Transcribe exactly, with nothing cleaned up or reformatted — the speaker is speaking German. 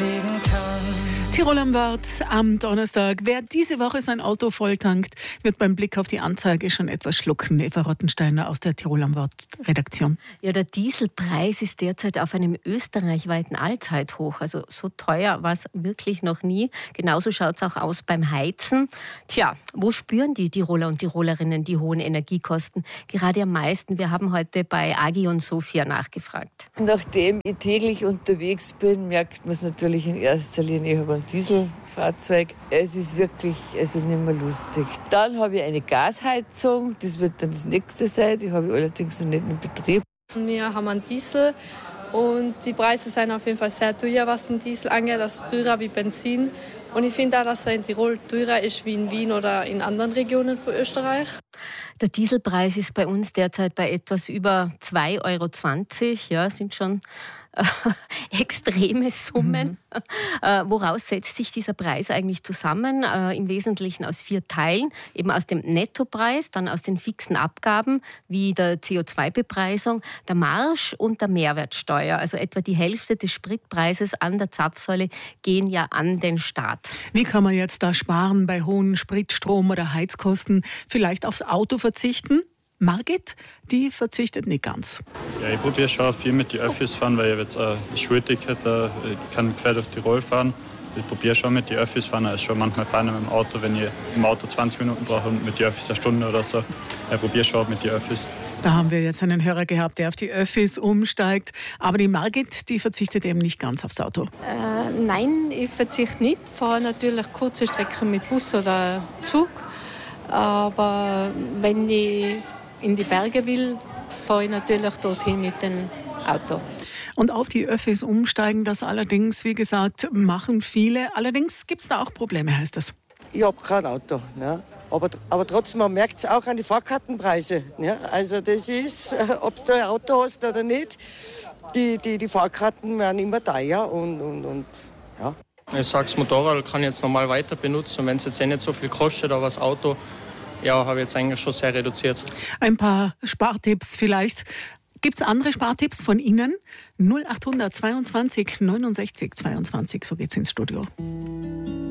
fliegen kann. Tirol am Wort am Donnerstag. Wer diese Woche sein Auto volltankt, wird beim Blick auf die Anzeige schon etwas schlucken. Eva Rottensteiner aus der Tirol am Wort Redaktion. Ja, der Dieselpreis ist derzeit auf einem österreichweiten Allzeithoch. Also so teuer war es wirklich noch nie. Genauso schaut es auch aus beim Heizen. Tja, wo spüren die Tiroler und Tirolerinnen die hohen Energiekosten gerade am meisten? Wir haben heute bei Agi und Sophia nachgefragt. Nachdem ich täglich unterwegs bin, merkt man es natürlich in erster Linie. Ich habe ein Dieselfahrzeug. Es ist wirklich, es ist nicht mehr lustig. Dann habe ich eine Gasheizung. Das wird dann das nächste sein. Die habe ich allerdings noch nicht in Betrieb. Wir haben einen Diesel und die Preise sind auf jeden Fall sehr teuer, was den Diesel angeht. Also teurer wie Benzin. Und ich finde auch, dass er in Tirol teurer ist wie in Wien oder in anderen Regionen von Österreich. Der Dieselpreis ist bei uns derzeit bei etwas über zwei Euro zwanzig. Ja, sind schon äh, extreme Summen. Mhm. Äh, woraus setzt sich dieser Preis eigentlich zusammen? Äh, Im Wesentlichen aus vier Teilen. Eben aus dem Nettopreis, dann aus den fixen Abgaben wie der C O zwei Bepreisung, der Marge und der Mehrwertsteuer. Also etwa die Hälfte des Spritpreises an der Zapfsäule gehen ja an den Staat. Wie kann man jetzt da sparen bei hohen Sprit-, Strom- oder Heizkosten? Vielleicht aufs Auto verzichten? Margit, die verzichtet nicht ganz. Ja, ich probiere schon viel mit den Öffis fahren, weil ich jetzt ein Schulticket habe. Ich kann quer durch Tirol fahren. Ich probiere schon mit den Öffis fahren. Es ist schon manchmal feiner mit dem Auto, wenn ich im Auto zwanzig Minuten brauche und mit den Öffis eine Stunde oder so. Ich probiere schon mit den Öffis. Da haben wir jetzt einen Hörer gehabt, der auf die Öffis umsteigt. Aber die Margit, die verzichtet eben nicht ganz aufs Auto. Äh, nein, ich verzichte nicht. Ich fahre natürlich kurze Strecken mit Bus oder Zug. Aber wenn ich in die Berge will, fahre ich natürlich dorthin mit dem Auto. Und auf die Öffis umsteigen, das allerdings, wie gesagt, machen viele. Allerdings gibt es da auch Probleme, heißt das. Ich habe kein Auto, ne? aber, aber trotzdem, man merkt es auch an die Fahrkartenpreise. Ne? Also das ist, äh, ob du ein Auto hast oder nicht, die, die, die Fahrkarten werden immer teuer und, und, und ja. Ich sage, das Motorrad kann ich jetzt normal weiter benutzen, wenn es jetzt eh nicht so viel kostet, aber das Auto ja, habe ich jetzt eigentlich schon sehr reduziert. Ein paar Spartipps vielleicht. Gibt es andere Spartipps von Ihnen? null acht hundert zweiundzwanzig neunundsechzig zweiundzwanzig, so geht's ins Studio.